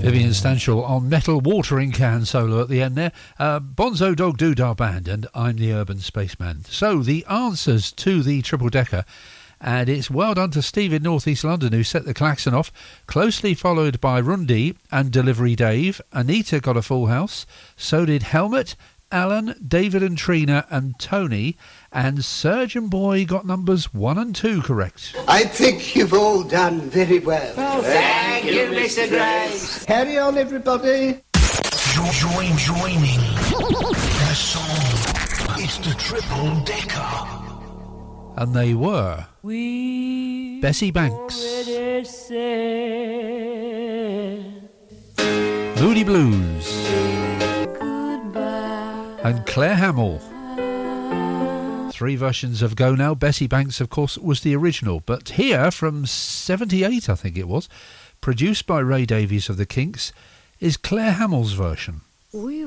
Vivian Stanshall on metal watering can solo at the end there. Bonzo Dog Doodah Band and I'm the Urban Spaceman. So the answers to the triple decker, and it's well done to Steve in North East London who set the klaxon off, closely followed by Rundi and Delivery Dave. Anita got a full house, so did Helmut, Alan, David and Trina and Tony, and Surgeon Boy got numbers 1 and 2 correct. I think you've all done very well. Oh, thank you, Mr. Grace. Carry on, everybody. Joining the song. It's the triple decker. And they were Bessie Banks, Moody Blues, and Claire Hamill. 3 versions of Go Now. Bessie Banks, of course, was the original, but here from 78, I think it was, produced by Ray Davies of the Kinks, is Claire Hamill's version.